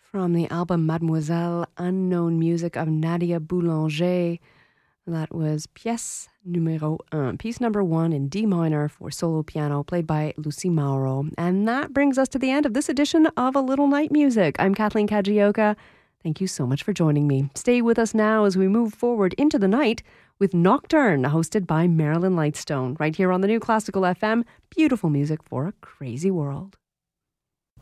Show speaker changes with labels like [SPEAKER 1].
[SPEAKER 1] From the album Mademoiselle, Unknown Music of Nadia Boulanger. That was pièce numéro 1, piece number 1 in D minor for solo piano, played by Lucy Mauro. And that brings us to the end of this edition of A Little Night Music. I'm Kathleen Kajioka. Thank you so much for joining me. Stay with us now as we move forward into the night with Nocturne, hosted by Marilyn Lightstone, right here on the New Classical FM. Beautiful music for a crazy world.